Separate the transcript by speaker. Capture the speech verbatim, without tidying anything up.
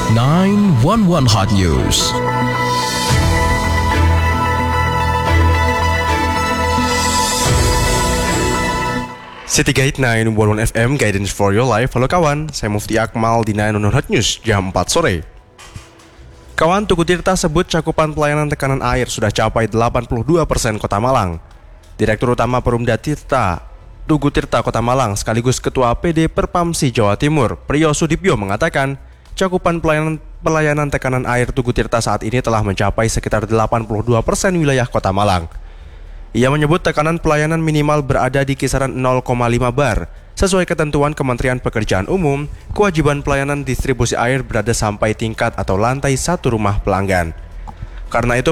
Speaker 1: sembilan satu satu Hot News.
Speaker 2: City Gate sembilan satu satu F M, Guidance for Your Life. Halo kawan, saya Mufti Akmal di sembilan satu satu Hot News jam empat sore. Kawan, Tugu Tirta sebut cakupan pelayanan tekanan air sudah capai delapan puluh dua persen Kota Malang. Direktur Utama Perumda Tirta, Tugu Tirta Kota Malang sekaligus Ketua P D Perpamsi Jawa Timur, Priyo Sudipyo mengatakan, cakupan pelayanan pelayanan tekanan air Tugu Tirta saat ini telah mencapai sekitar delapan puluh dua persen wilayah Kota Malang. Ia menyebut tekanan pelayanan minimal berada di kisaran nol koma lima bar. Sesuai ketentuan Kementerian Pekerjaan Umum, kewajiban pelayanan distribusi air berada sampai tingkat atau lantai satu rumah pelanggan. Karena itu